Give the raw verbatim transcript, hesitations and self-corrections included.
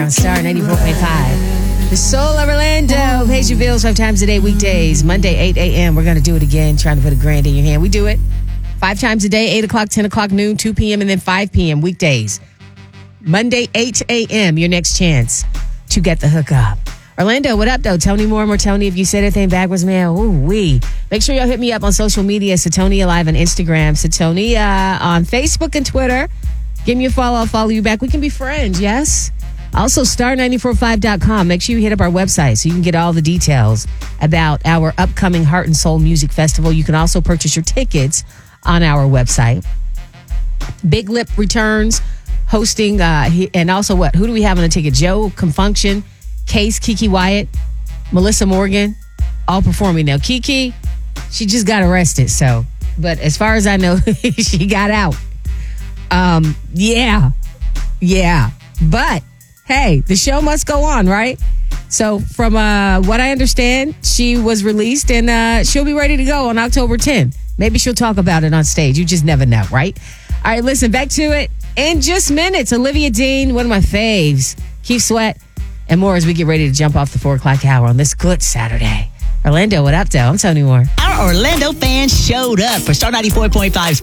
on Star ninety-four point five. The Soul of Orlando pays your bills five times a day, weekdays. Monday, eight a.m. We're going to do it again, trying to put a grand in your hand. We do it five times a day, eight o'clock, ten o'clock, noon, two p.m., and then five p.m. weekdays. Monday, eight a.m., your next chance to get the hookup. Orlando, what up, though? Tony Moore, more Tony. If you said anything backwards, man, ooh-wee. Make sure y'all hit me up on social media, Satonia Live on Instagram, Satonia on Facebook and Twitter. Give me a follow, I'll follow you back. We can be friends, yes? Also, star nine four five dot com. Make sure you hit up our website so you can get all the details about our upcoming Heart and Soul Music Festival. You can also purchase your tickets on our website. Big Lip returns, hosting, uh, he, and also what? Who do we have on the ticket? Joe Confunction, Case, Kiki Wyatt, Melissa Morgan, all performing now. Kiki, she just got arrested, so, but as far as I know, she got out. Um, yeah, yeah, but hey, the show must go on, right? So from uh, what I understand, she was released and uh, she'll be ready to go on October tenth. Maybe she'll talk about it on stage. You just never know, right? All right, listen, back to it in just minutes. Olivia Dean, one of my faves, Keith Sweat, and more as we get ready to jump off the four o'clock hour on this good Saturday. Orlando, what up, though? I'm Tony Moore. Our Orlando fans showed up for Star ninety-four point five's